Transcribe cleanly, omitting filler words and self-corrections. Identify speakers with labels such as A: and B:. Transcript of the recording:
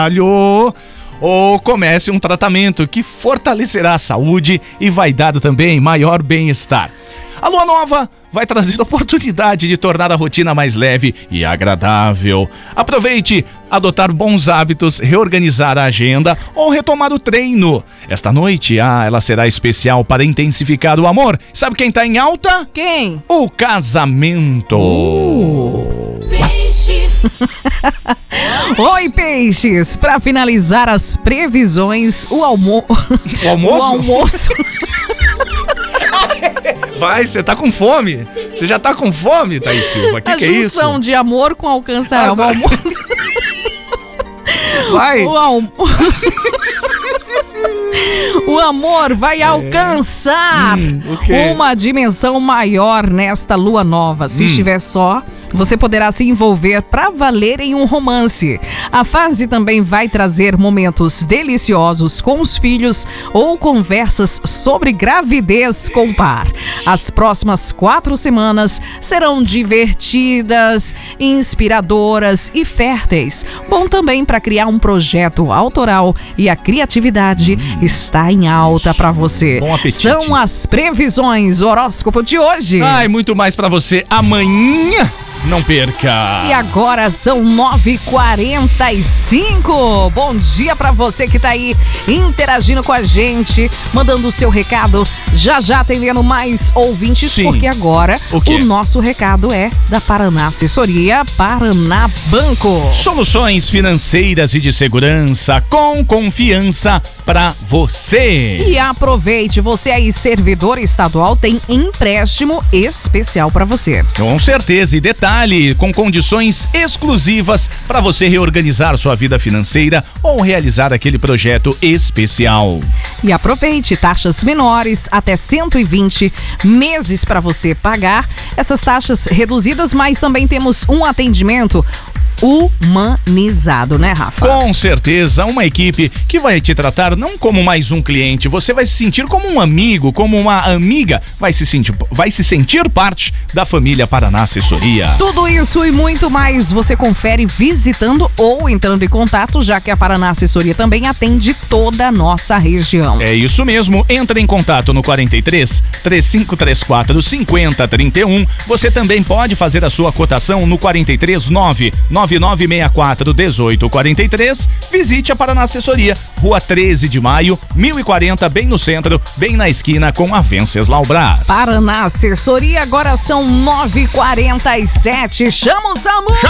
A: ou comece um tratamento que fortalecerá a saúde e vai dar também maior bem-estar. A lua nova vai trazer a oportunidade de tornar a rotina mais leve e agradável. Aproveite adotar bons hábitos, reorganizar a agenda ou retomar o treino. Esta noite, ela será especial para intensificar o amor. Sabe quem tá em alta?
B: Quem?
A: O casamento.
B: Oi, peixes! Para finalizar as previsões, o almoço?
A: O almoço? Vai, você tá com fome? Você já tá com fome, Thaís Silva? Que é isso?
B: A junção de amor com alcançar o almoço.
A: Vai!
B: O amor vai alcançar uma dimensão maior nesta lua nova. Se estiver só, você poderá se envolver pra valer em um romance. A fase também vai trazer momentos deliciosos com os filhos ou conversas sobre gravidez com o par. As próximas 4 semanas serão divertidas, inspiradoras e férteis. Bom também para criar um projeto autoral e a criatividade está em alta para você.
A: Bom apetite.
B: São as previsões, horóscopo de hoje.
A: E muito mais para você amanhã. Não perca!
B: E agora são 9h45. Bom dia pra você que tá aí interagindo com a gente, mandando o seu recado, já atendendo mais ouvintes.
A: Sim.
B: Porque agora o nosso recado é da Paraná Assessoria Paraná Banco.
A: Soluções financeiras e de segurança com confiança pra você.
B: E aproveite, você aí servidor estadual tem empréstimo especial pra você.
A: Com certeza, e detalhe, com condições exclusivas para você reorganizar sua vida financeira ou realizar aquele projeto especial.
B: E aproveite, taxas menores, até 120 meses para você pagar essas taxas reduzidas, mas também temos um atendimento humanizado, né, Rafa?
A: Com certeza, uma equipe que vai te tratar não como mais um cliente, você vai se sentir como um amigo, como uma amiga, vai se sentir parte da família Paraná Assessoria.
B: Tudo isso e muito mais você confere visitando ou entrando em contato, já que a Paraná Assessoria também atende toda a nossa região.
A: É isso mesmo, entre em contato no 43 3534 5031. Você também pode fazer a sua cotação no 43 9964 1843. Visite a Paraná Assessoria, Rua 13 de Maio, 1040, bem no centro, bem na esquina com a Venceslau Brás.
B: Paraná Assessoria, agora são 9h47. Chama o SAMU!